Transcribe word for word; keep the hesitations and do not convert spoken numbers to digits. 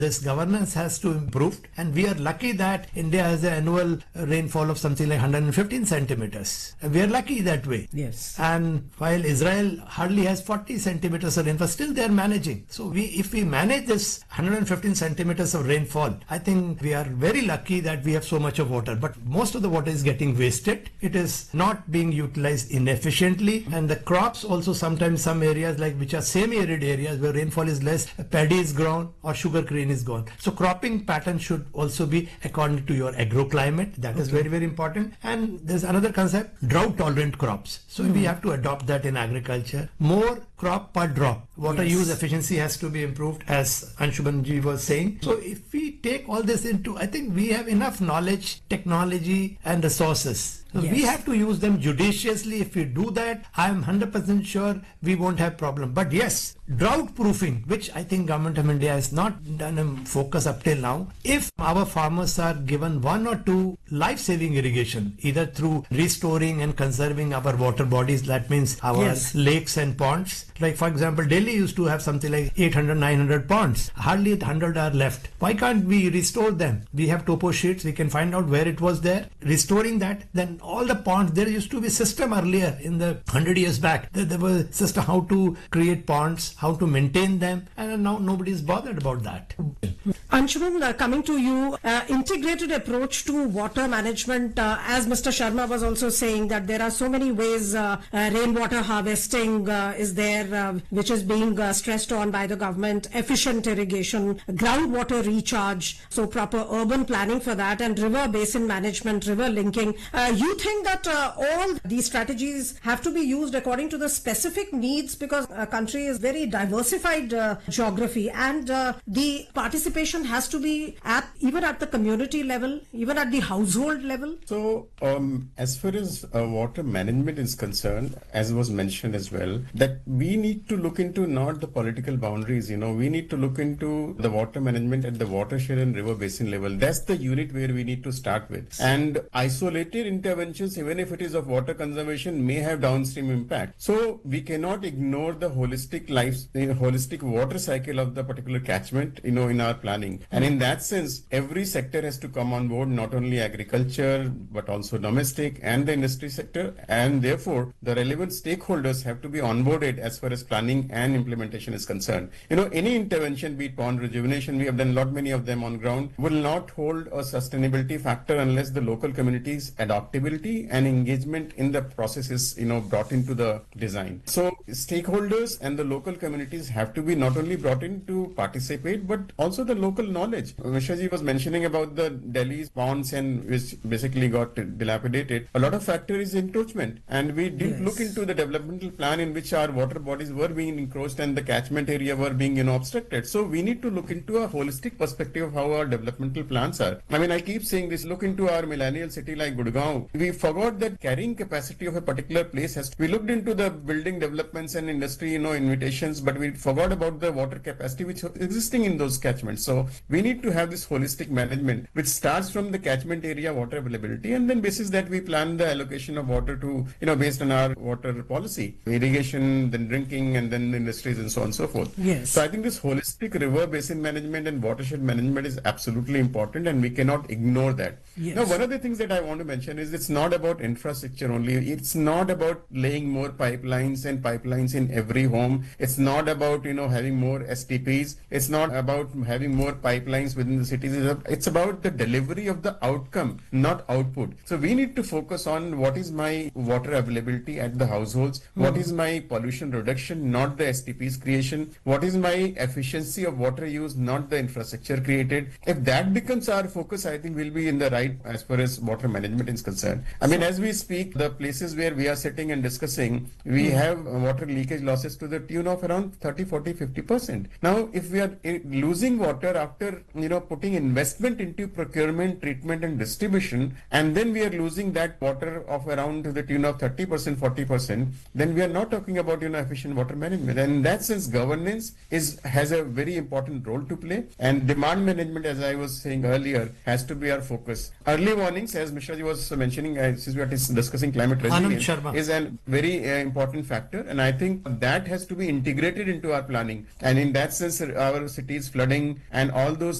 This governance has to improve, and we are lucky that India has an annual rainfall of something like one hundred fifteen centimeters. We are lucky that way. Yes. And while Israel hardly has forty centimeters of rainfall, still they are managing. So we, if we manage this one hundred fifteen centimeters of rainfall, I think we are very lucky that we have so much of water. But most of the water is getting wasted. It is not being utilized inefficiently, and the crops also sometimes some areas like which are semi-arid areas where rainfall is less, paddy is grown or sugar cane is gone. So cropping pattern should also be according to your agroclimate. That is okay. very, very important. And there's another concept, drought tolerant crops. So mm. we have to adopt that in agriculture. More crop per drop. Water yes. use efficiency has to be improved, as Anshuman ji was saying. So if we take all this into, I think we have enough knowledge, technology and resources. So yes. we have to use them judiciously. If we do that, I am one hundred percent sure we won't have problem. But yes, drought proofing, which I think Government of India has not done a focus up till now. If our farmers are given one or two life-saving irrigation, either through restoring and conserving our water bodies, that means our yes. lakes and ponds. Like for example, Delhi used to have something like eight hundred, nine hundred ponds. Hardly one hundred are left. Why can't we restore them? We have topo sheets. We can find out where it was there. Restoring that, then all the ponds, there used to be a system earlier in the one hundred years back. There, there was a system how to create ponds, how to maintain them, and now nobody is bothered about that. Anshuman, uh, coming to you, uh, integrated approach to water management, uh, as Mister Sharma was also saying that there are so many ways, uh, uh, rainwater harvesting uh, is there, uh, which is being uh, stressed on by the government, efficient irrigation, groundwater recharge, so proper urban planning for that, and river basin management, river linking. Uh, you think that uh, all these strategies have to be used according to the specific needs, because a country is very diversified uh, geography, and uh, the participation has to be at even at the community level, even at the household level? So um, as far as uh, water management is concerned, as was mentioned as well, that we need to look into not the political boundaries, you know, we need to look into the water management at the watershed and river basin level. That's the unit where we need to start with. And isolated interventions, even if it is of water conservation, may have downstream impact. So we cannot ignore the holistic life, the holistic water cycle of the particular catchment, you know, in our planning. And in that sense, every sector has to come on board, not only agriculture, but also domestic and the industry sector. And therefore, the relevant stakeholders have to be onboarded as far as planning and implementation is concerned. You know, any intervention, be it pond rejuvenation, we have done lot many of them on ground, will not hold a sustainability factor unless the local communities' adaptability and engagement in the process is, you know, brought into the design. So stakeholders and the local communities have to be not only brought in to participate, but also the local knowledge. Mishraji was mentioning about the Delhi's ponds and which basically got dilapidated. A lot of factor is encroachment, and we didn't yes. look into the developmental plan in which our water bodies were being encroached and the catchment area were being, you know, obstructed. So we need to look into a holistic perspective of how our developmental plans are. I mean, I keep saying this, look into our millennial city like Gurgaon. We forgot that carrying capacity of a particular place has to, we looked into the building developments and industry, you know, invitations, but we forgot about the water capacity which is existing in those catchments. So we need to have this holistic management which starts from the catchment area water availability, and then basis that we plan the allocation of water to, you know, based on our water policy, irrigation, then drinking, and then the industries and so on and so forth. Yes. So I think this holistic river basin management and watershed management is absolutely important, and we cannot ignore that. Yes. Now, one of the things that I want to mention is it's not about infrastructure only. It's not about laying more pipelines and pipelines in every home. It's not about, you know, having more S T Ps. It's not about having more pipelines within the cities. It's about the delivery of the outcome, not output. So we need to focus on what is my water availability at the households, mm-hmm. what is my pollution reduction, not the S T Ps creation, what is my efficiency of water use, not the infrastructure created. If that becomes our focus, I think we'll be in the right as far as water management is concerned. I mean, as we speak, the places where we are sitting and discussing, we mm-hmm. have water leakage losses to the tune of around thirty, forty, fifty percent. Now, if we are losing water after, you know, putting investment into procurement, treatment and distribution, and then we are losing that water of around to the tune of thirty percent, forty percent, then we are not talking about, you know, efficient water management. And in that sense, governance is has a very important role to play, and demand management, as I was saying earlier, has to be our focus. Early warnings, as Mishraji was mentioning, uh, since we are discussing climate resilience, is a very uh, important factor, and I think that has to be integrated into our planning. And in that sense, our cities flooding, and all those